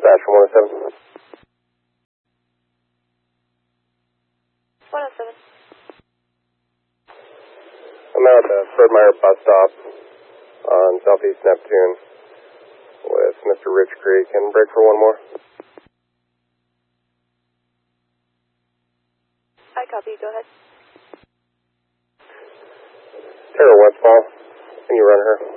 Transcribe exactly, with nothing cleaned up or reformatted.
dispatch from one oh seven. one oh seven. I'm out at the Fred Meyer bus stop on Southeast Neptune with Mister Rich Creek, and break for one more. I copy, go ahead. Tara Westfall, can you run her?